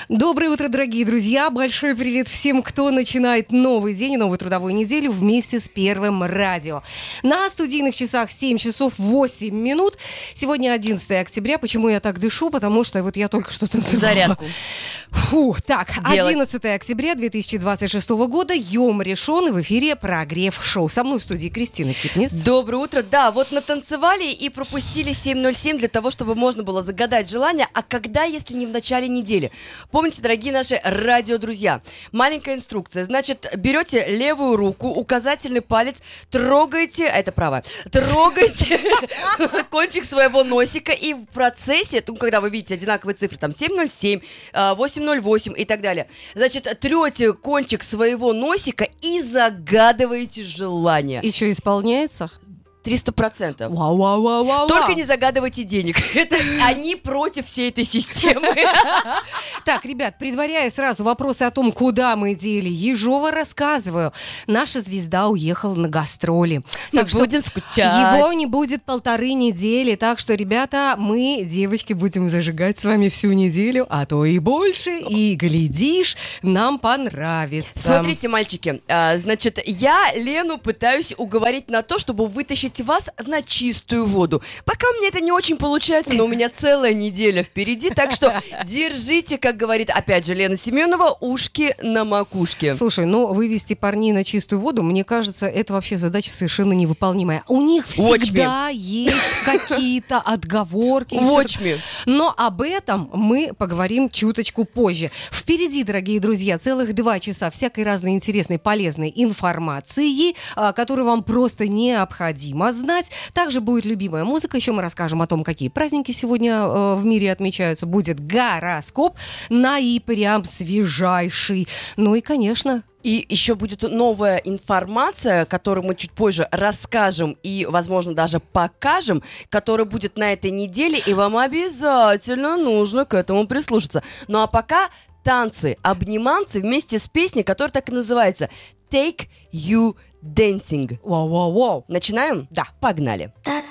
Доброе утро, дорогие друзья. Большой привет всем, кто начинает новый день и новую трудовую неделю вместе с Первым радио. На студийных часах 7 часов 8 минут. Сегодня 11 октября. Почему я так дышу? Потому что вот я только что танцевала. Зарядку. Фу, так, Делать. 11 октября 2026 года. Йом решен, и в эфире прогрев шоу. Со мной в студии Кристина Кипнис. Доброе утро. Да, вот натанцевали и пропустили 7:07 для того, чтобы можно было загадать желание. А когда, если не в начале недели? Помните, дорогие наши радиодрузья, маленькая инструкция. Значит, берете левую руку, указательный палец, трогаете, это правая, трогаете кончик своего носика, и в процессе, когда вы видите одинаковые цифры, там 7:07, 8:08 и так далее, значит, трете кончик своего носика и загадываете желание. И что, исполняется? 300%. Вау. Только не загадывайте денег. Это они против всей этой системы. Так, ребят, предваряя сразу вопросы о том, куда мы дели Ежова, рассказываю. Наша звезда уехала на гастроли. Так что будем скучать. Его не будет 1,5 недели. Так что, ребята, мы, девочки, будем зажигать с вами всю неделю, а то и больше. И, глядишь, нам понравится. Смотрите, мальчики, значит, я Лену пытаюсь уговорить на то, чтобы вытащить вас на чистую воду. Пока у меня это не очень получается, но у меня целая неделя впереди, так что держите, как говорит, опять же, Лена Семенова, ушки на макушке. Слушай, ну, вывести парней на чистую воду, мне кажется, это вообще задача совершенно невыполнимая. У них всегда есть какие-то отговорки. Watch me. Но об этом мы поговорим чуточку позже. Впереди, дорогие друзья, целых 2 часа всякой разной интересной, полезной информации, которую вам просто необходимо знать. Также будет любимая музыка. Еще мы расскажем о том, какие праздники сегодня в мире отмечаются. Будет гороскоп прям свежайший. Ну и, конечно... И еще будет новая информация, которую мы чуть позже расскажем и, возможно, даже покажем, которая будет на этой неделе, и вам обязательно нужно к этому прислушаться. Ну а пока танцы, обниманцы вместе с песней, которая так и называется «Take You Dancing». Вау. Начинаем? Да. Погнали. Так